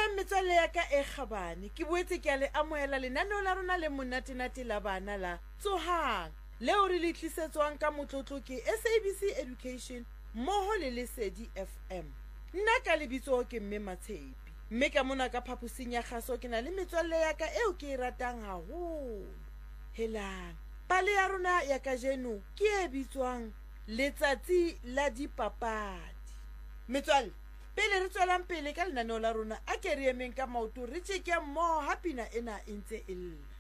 Dumelang metswalle ya ka e kgabane, ke boetse ke a le amohela lenaneo la rona le monate-nate la bana la Tsohang, leo re le tlisetswang ka motlotlo ke SABC Education mmoho le Lesedi FM. Nna ka lebitso ke Mme Matshepi, mme ka mona ka phaposing ya kgaso ke na le metswalle ya ka eo ke e ratang haholo. Helang, pale ya rona ya kajeno ke e bitswang Letsatsi la Dipapadi. Metswalle, pele re tswelang pele ka lenaneo la rona, a ke re emeng ka maoto re tjeke mmoho ha pina ena e ntse e lla.